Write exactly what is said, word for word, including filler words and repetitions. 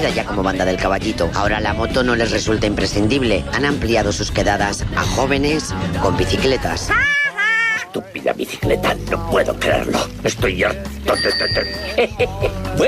ya como Banda del Caballito. Ahora la moto no les resulta imprescindible. Han ampliado sus quedadas a jóvenes con bicicletas. Estúpida bicicleta, no puedo creerlo. Estoy harto de... Bueno.